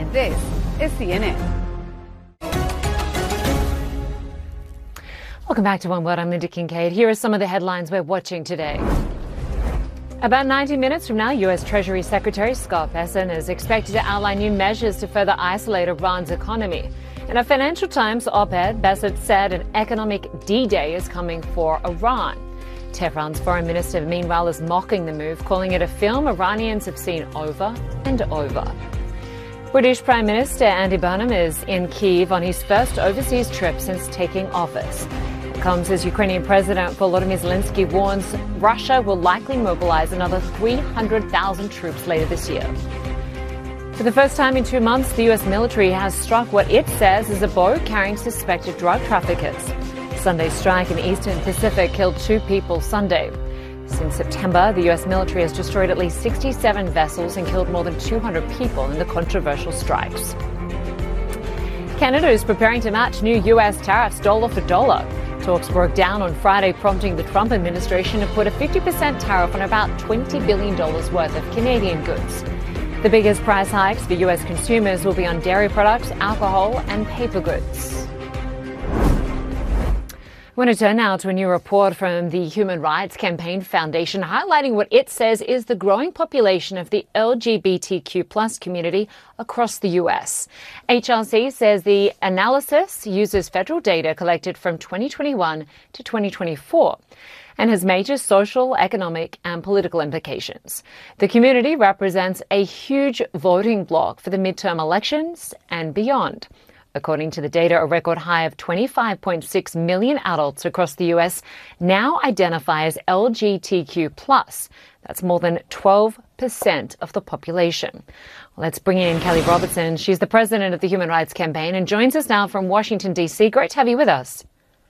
This is CNN. Welcome back to One World. I'm Linda Kincaid. Here are some of the headlines we're watching today. About 90 minutes from now, U.S. Treasury Secretary Scott Bessent is expected to outline new measures to further isolate Iran's economy. In a Financial Times op-ed, Bessent said an economic D-Day is coming for Iran. Tehran's foreign minister, meanwhile, is mocking the move, calling it a film Iranians have seen over and over. British Prime Minister Andy Burnham is in Kyiv on his first overseas trip since taking office. It comes as Ukrainian President Volodymyr Zelensky warns Russia will likely mobilize another 300,000 troops later this year. For the first time in 2 months, the U.S. military has struck what it says is a boat carrying suspected drug traffickers. Sunday's strike in the Eastern Pacific killed 2 people Sunday. Since September, the U.S. military has destroyed at least 67 vessels and killed more than 200 people in the controversial strikes. Canada is preparing to match new U.S. tariffs dollar for dollar. Talks broke down on Friday, prompting the Trump administration to put a 50% tariff on about $20 billion worth of Canadian goods. The biggest price hikes for U.S. consumers will be on dairy products, alcohol, and paper goods. I want to turn now to a new report from the Human Rights Campaign Foundation highlighting what it says is the growing population of the LGBTQ+ community across the U.S. HRC says the analysis uses federal data collected from 2021 to 2024 and has major social, economic, and political implications. The community represents a huge voting bloc for the midterm elections and beyond. According to the data, a record high of 25.6 million adults across the U.S. now identify as LGBTQ+. That's more than 12% of the population. Let's bring in Kelly Robertson. She's the president of the Human Rights Campaign and joins us now from Washington, D.C. Great to have you with us.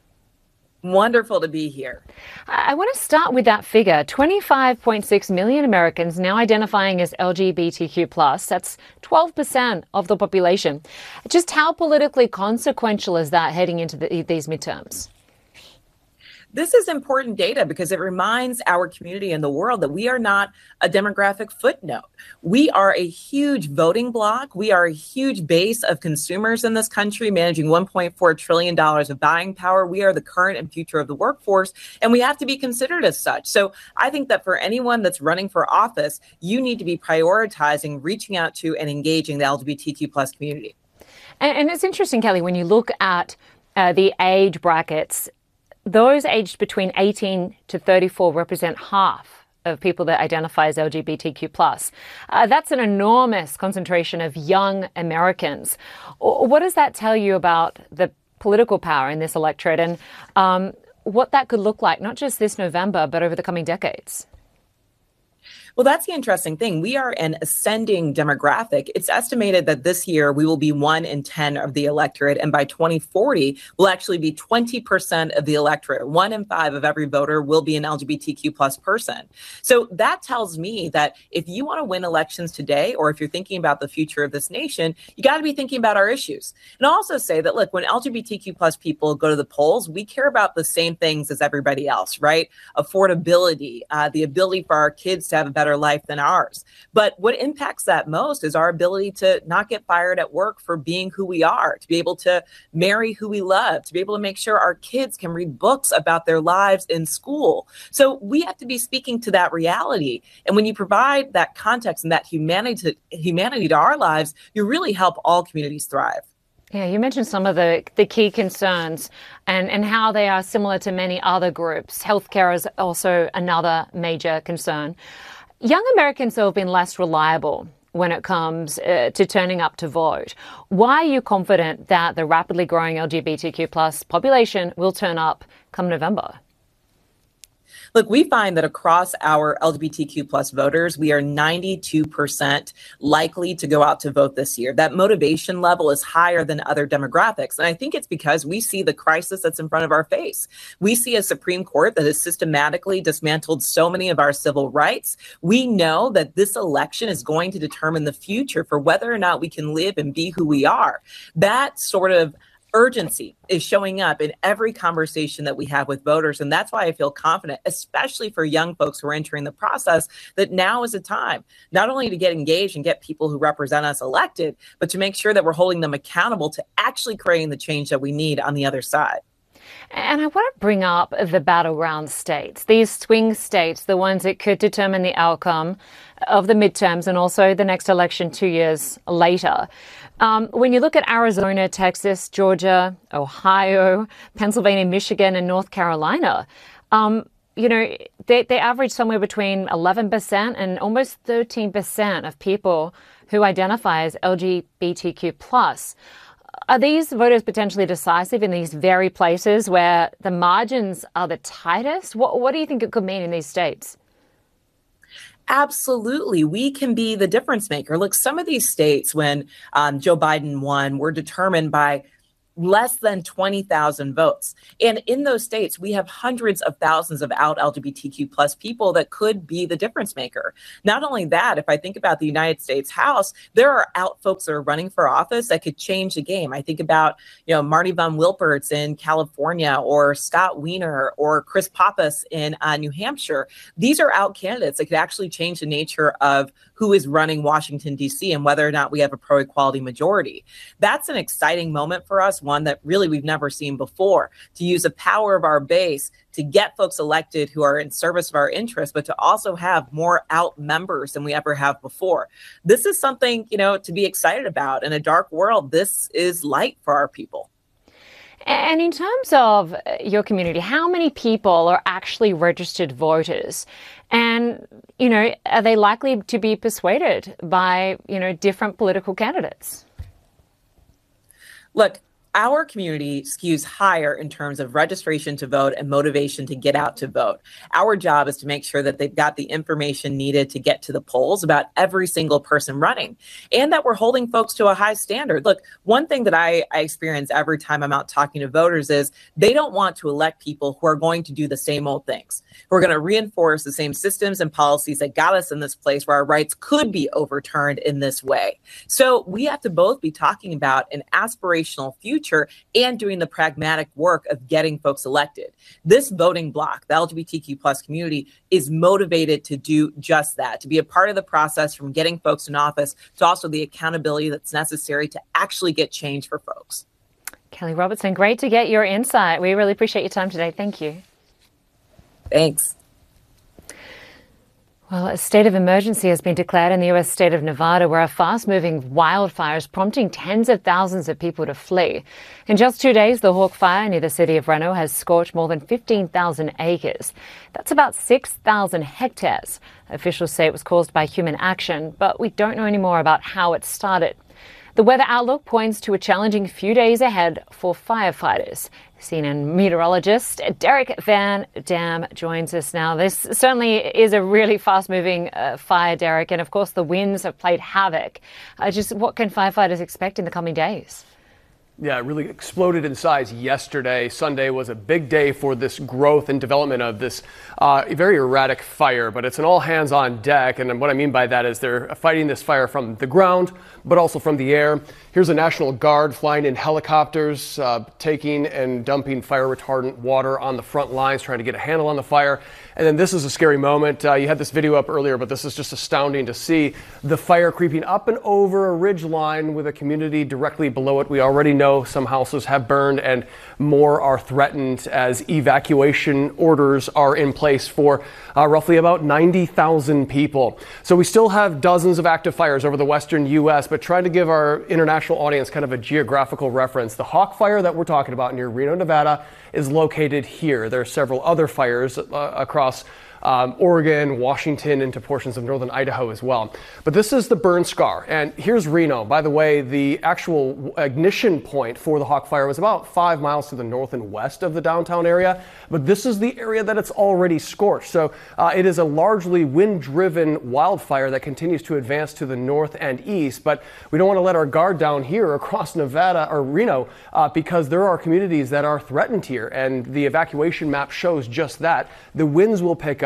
Wonderful to be here. I want to start with that figure. 25.6 million Americans now identifying as LGBTQ+. That's 12% of the population. Just how politically consequential is that heading into these midterms? This is important data because it reminds our community and the world that we are not a demographic footnote. We are a huge voting bloc. We are a huge base of consumers in this country, managing $1.4 trillion of buying power. We are the current and future of the workforce, and we have to be considered as such. So I think that for anyone that's running for office, you need to be prioritizing reaching out to and engaging the LGBTQ+ community. And it's interesting, Kelly, when you look at the age brackets, those aged between 18 to 34 represent half of people that identify as LGBTQ+. That's an enormous concentration of young Americans. What does that tell you about the political power in this electorate and what that could look like, not just this November, but over the coming decades? Well, that's the interesting thing. We are an ascending demographic. It's estimated that this year we will be 1 in 10 of the electorate. And by 2040, we'll actually be 20% of the electorate. 1 in 5 of every voter will be an LGBTQ+ person. So that tells me that if you want to win elections today, or if you're thinking about the future of this nation, you got to be thinking about our issues. And I'll also say that, look, when LGBTQ+ people go to the polls, we care about the same things as everybody else, right? Affordability, the ability for our kids to have a better life than ours. But what impacts that most is our ability to not get fired at work for being who we are, to be able to marry who we love, to be able to make sure our kids can read books about their lives in school. So we have to be speaking to that reality. And when you provide that context and that humanity to our lives, you really help all communities thrive. Yeah, you mentioned some of the key concerns and how they are similar to many other groups. Healthcare is also another major concern. Young Americans have been less reliable when it comes to turning up to vote. Why are you confident that the rapidly growing LGBTQ+ population will turn up come November? Look, we find that across our LGBTQ+ voters, we are 92% likely to go out to vote this year. That motivation level is higher than other demographics. And I think it's because we see the crisis that's in front of our face. We see a Supreme Court that has systematically dismantled so many of our civil rights. We know that this election is going to determine the future for whether or not we can live and be who we are. That sort of urgency is showing up in every conversation that we have with voters. And that's why I feel confident, especially for young folks who are entering the process, that now is a time not only to get engaged and get people who represent us elected, but to make sure that we're holding them accountable to actually creating the change that we need on the other side. And I want to bring up the battleground states, these swing states, the ones that could determine the outcome of the midterms and also the next election 2 years later. When you look at Arizona, Texas, Georgia, Ohio, Pennsylvania, Michigan, and North Carolina, they average somewhere between 11% and almost 13% of people who identify as LGBTQ+. Are these voters potentially decisive in these very places where the margins are the tightest? What do you think it could mean in these states? Absolutely. We can be the difference maker. Look, some of these states, when Joe Biden won, were determined by less than 20,000 votes. And in those states, we have hundreds of thousands of out LGBTQ plus people that could be the difference maker. Not only that, if I think about the United States House, there are out folks that are running for office that could change the game. I think about, Marty Von Wilperts in California, or Scott Wiener, or Chris Pappas in New Hampshire. These are out candidates that could actually change the nature of who is running Washington, D.C., and whether or not we have a pro-equality majority. That's an exciting moment for us, one that really we've never seen before, to use the power of our base to get folks elected who are in service of our interests, but to also have more out members than we ever have before. This is something, to be excited about. In a dark world, this is light for our people. And in terms of your community, how many people are actually registered voters? And, are they likely to be persuaded by, different political candidates? Look, our community skews higher in terms of registration to vote and motivation to get out to vote. Our job is to make sure that they've got the information needed to get to the polls about every single person running, and that we're holding folks to a high standard. Look, one thing that I experience every time I'm out talking to voters is they don't want to elect people who are going to do the same old things, who are going to reinforce the same systems and policies that got us in this place where our rights could be overturned in this way. So we have to both be talking about an aspirational future and doing the pragmatic work of getting folks elected. This voting bloc, the LGBTQ plus community, is motivated to do just that, to be a part of the process from getting folks in office to also the accountability that's necessary to actually get change for folks. Kelly Robertson, great to get your insight. We really appreciate your time today. Thank you. Thanks. Well, a state of emergency has been declared in the U.S. state of Nevada, where a fast-moving wildfire is prompting tens of thousands of people to flee. In just 2 days, the Hawk Fire near the city of Reno has scorched more than 15,000 acres. That's about 6,000 hectares. Officials say it was caused by human action, but we don't know any more about how it started. The weather outlook points to a challenging few days ahead for firefighters. CNN meteorologist Derek Van Dam joins us now. This certainly is a really fast-moving fire, Derek, and of course the winds have played havoc. Just what can firefighters expect in the coming days? Yeah, it really exploded in size yesterday. Sunday was a big day for this growth and development of this very erratic fire, but it's an all hands on deck. And what I mean by that is they're fighting this fire from the ground, but also from the air. Here's a National Guard flying in helicopters, taking and dumping fire retardant water on the front lines, trying to get a handle on the fire. And then this is a scary moment. You had this video up earlier, but this is just astounding to see the fire creeping up and over a ridge line with a community directly below it. We already know some houses have burned and more are threatened as evacuation orders are in place for roughly about 90,000 people. So we still have dozens of active fires over the western U.S., but trying to give our international audience kind of a geographical reference. The Hawk Fire that we're talking about near Reno, Nevada, is located here. There are several other fires across Oregon, Washington, into portions of northern Idaho as well. But this is the burn scar. And here's Reno. By the way, the actual ignition point for the Hawk Fire was about 5 miles to the north and west of the downtown area. But this is the area that it's already scorched. So it is a largely wind-driven wildfire that continues to advance to the north and east. But we don't want to let our guard down here across Nevada or Reno because there are communities that are threatened here. And the evacuation map shows just that. The winds will pick up.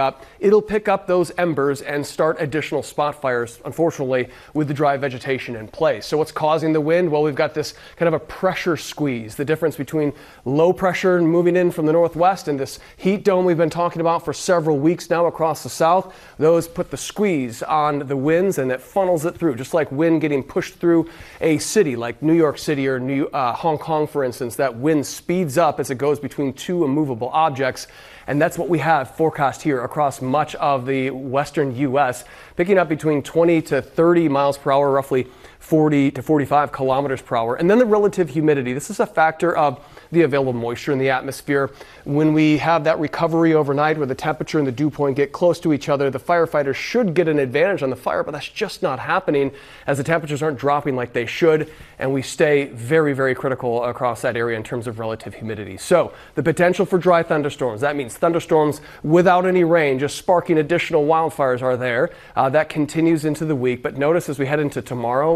up, it'll pick up those embers and start additional spot fires, unfortunately, with the dry vegetation in place. So what's causing the wind? Well, we've got this kind of a pressure squeeze, the difference between low pressure moving in from the northwest and this heat dome we've been talking about for several weeks now across the south. Those put the squeeze on the winds and it funnels it through, just like wind getting pushed through a city like New York City or Hong Kong, for instance. That wind speeds up as it goes between two immovable objects. And that's what we have forecast here across much of the western U.S., picking up between 20 to 30 miles per hour, roughly 40 to 45 kilometers per hour. And then the relative humidity. This is a factor of the available moisture in the atmosphere. When we have that recovery overnight where the temperature and the dew point get close to each other, the firefighters should get an advantage on the fire, but that's just not happening as the temperatures aren't dropping like they should, and we stay very, very critical across that area in terms of relative humidity. So the potential for dry thunderstorms, that means thunderstorms without any rain, just sparking additional wildfires are there. That continues into the week, but notice as we head into tomorrow,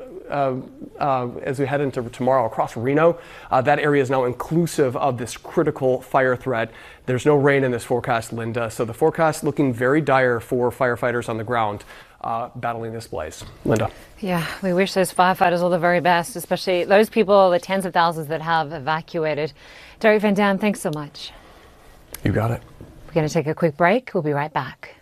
across Reno, that area is now inclusive of this critical fire threat. There's no rain in this forecast, Linda, so the forecast looking very dire for firefighters on the ground battling this blaze. Linda. Yeah, we wish those firefighters all the very best, especially those people, the tens of thousands that have evacuated. Derek Van Dam, thanks so much. You got it. We're going to take a quick break. We'll be right back.